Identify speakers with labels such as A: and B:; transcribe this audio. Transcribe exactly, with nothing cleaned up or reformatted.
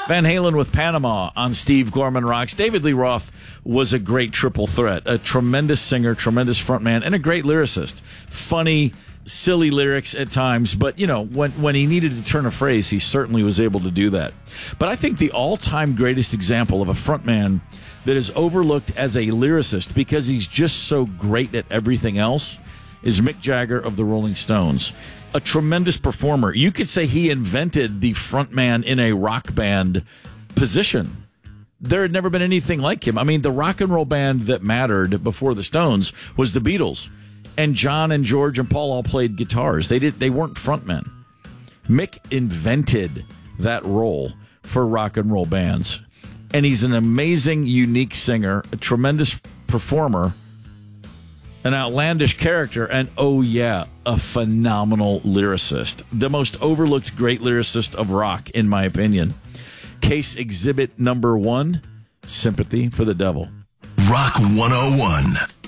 A: Van Halen with Panama on Steve Gorman Rocks. David Lee Roth was a great triple threat, a tremendous singer, tremendous frontman, and a great lyricist. Funny, silly lyrics at times, but, you know, when, when he needed to turn a phrase, he certainly was able to do that. But I think the all-time greatest example of a frontman that is overlooked as a lyricist because he's just so great at everything else is Mick Jagger of the Rolling Stones. A tremendous performer. You could say he invented the frontman in a rock band position. There had never been anything like him. I mean, the rock and roll band that mattered before the Stones was the Beatles. And John and George and Paul all played guitars. They did. They weren't frontmen. Mick invented that role for rock and roll bands. And he's an amazing, unique singer, a tremendous performer, an outlandish character, and, oh, yeah, a phenomenal lyricist. The most overlooked great lyricist of rock, in my opinion. Case exhibit number one, Sympathy for the Devil.
B: Rock one oh one.